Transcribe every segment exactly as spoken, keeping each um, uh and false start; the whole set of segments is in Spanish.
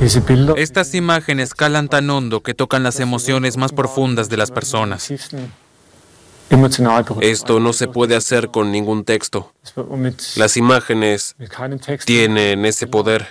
Estas imágenes calan tan hondo que tocan las emociones más profundas de las personas. Esto no se puede hacer con ningún texto. Las imágenes tienen ese poder.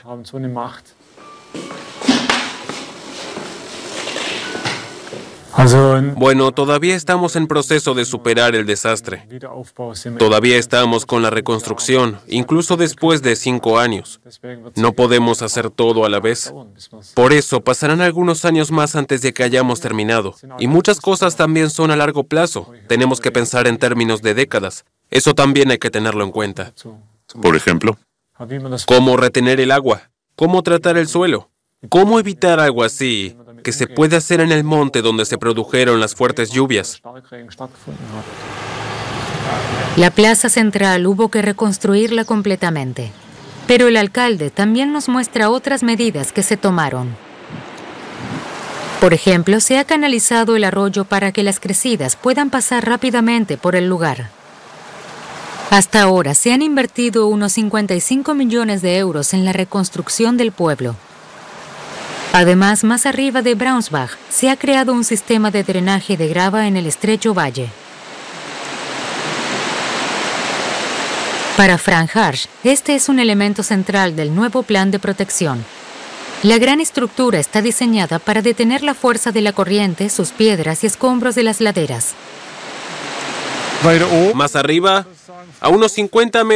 Bueno, todavía estamos en proceso de superar el desastre. Todavía estamos con la reconstrucción, incluso después de cinco años. No podemos hacer todo a la vez. Por eso, pasarán algunos años más antes de que hayamos terminado. Y muchas cosas también son a largo plazo. Tenemos que pensar en términos de décadas. Eso también hay que tenerlo en cuenta. Por ejemplo, ¿Cómo retener el agua? ¿Cómo tratar el suelo? ¿Cómo evitar algo así que se puede hacer en el monte donde se produjeron las fuertes lluvias? La plaza central hubo que reconstruirla completamente. Pero el alcalde también nos muestra otras medidas que se tomaron. Por ejemplo, se ha canalizado el arroyo para que las crecidas puedan pasar rápidamente por el lugar. Hasta ahora se han invertido unos cincuenta y cinco millones de euros en la reconstrucción del pueblo. Además, más arriba de Braunschweig, se ha creado un sistema de drenaje de grava en el estrecho valle. Para Frank Harsch, este es un elemento central del nuevo plan de protección. La gran estructura está diseñada para detener la fuerza de la corriente, sus piedras y escombros de las laderas. Más arriba, a unos cincuenta metros.